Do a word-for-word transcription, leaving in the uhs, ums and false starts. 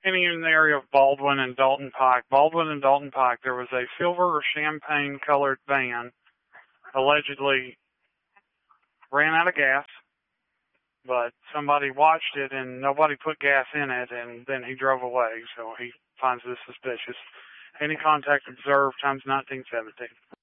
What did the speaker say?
Any in the area of Baldwin and Dalton Pike. Baldwin and Dalton Pike, there was a silver or champagne-colored van, allegedly ran out of gas, but somebody watched it and nobody put gas in it, and then he drove away, so he finds this suspicious. Any contact observed times nineteen seventeen.